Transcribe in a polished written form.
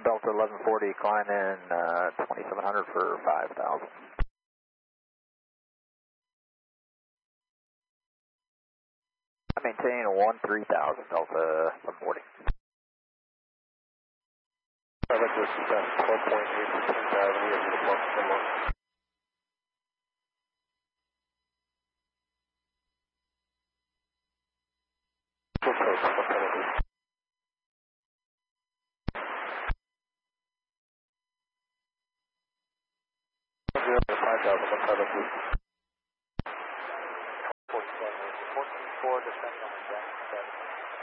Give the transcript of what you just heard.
Delta 1140, climb in 2700 for 5,000. I maintain 13,000 Delta 1140. I like this 12.8 for 10,000 years of the box number. Four descending on the deck.